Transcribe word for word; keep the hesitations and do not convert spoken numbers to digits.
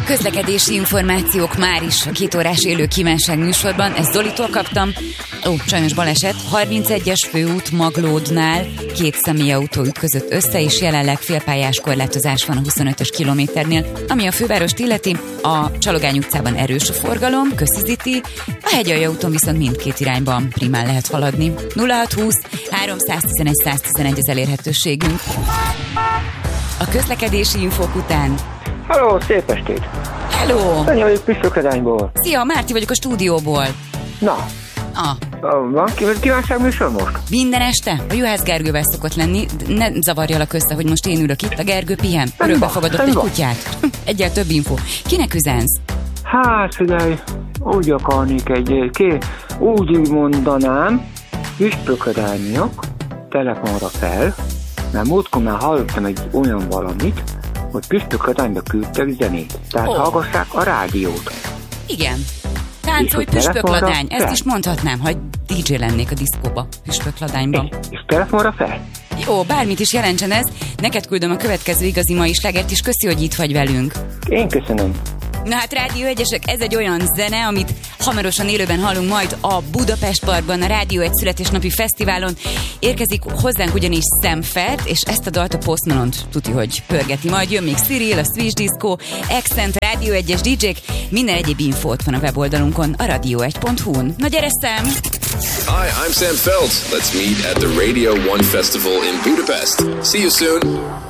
Közlekedési információk már is a két órás élő kívánság műsorban. Ezt Zolitól kaptam. Ó, sajnos baleset. harmincegyes főút Maglódnál két személyautó ütközött össze, és jelenleg félpályás korlátozás van a huszonötös kilométernél. Ami a fővárost illeti, a Csalogány utcában erős a forgalom, közizíti, a Hegyalja úton viszont mindkét irányban primán lehet haladni. nulla hatszázhúsz háromszáztizenegy száztizenegy az elérhetőségünk. A közlekedési infók után. Halló, szép estét! Hello! Szanyi vagyok Püspökladányból. Szia, Márti vagyok a stúdióból. Na, Ah. van kívánság műsor most? Minden este a Juhász Gergővel szokott lenni. Ne zavarjalak össze, hogy most én ülök itt, a Gergő pihen. Örökbe fogadott egy kutyát. Egyel több info. Kinek üzensz? Hát, figyelj, úgy akarnék egy, ké, úgy mondanám, Püspökladányok telefonra fel, mert múltkor már hallottam egy olyan valamit, hogy Püspökladányba küldtek zenét. Tehát oh. hallgassák a rádiót. Igen. Táncolj Püspökladány, ezt is mondhatnám, hogy dé dzsé lennék a diszkóba, Püspökladányban. És, és telefonra fel? Jó, bármit is jelentsen ez, neked küldöm a következő igazi mai slágert, és köszi, hogy itt vagy velünk. Én köszönöm. Na hát Rádió egyesek, ez egy olyan zene, amit hamarosan élőben hallunk majd a Budapest Parkban, a Rádió egy születésnapi fesztiválon. Érkezik hozzánk ugyanis Sam Fett, és ezt a dalt a Post Malone-t tuti, hogy pörgeti. Majd jön még Cyril, a Swish Disco, Accent, a Rádió egyes dé dzsék, minden egyéb info ott van a weboldalunkon, a radio egy pont hu-n. Na gyere, Sam! Hi, I'm Sam Felt. Let's meet at the Radio One Festival in Budapest. See you soon!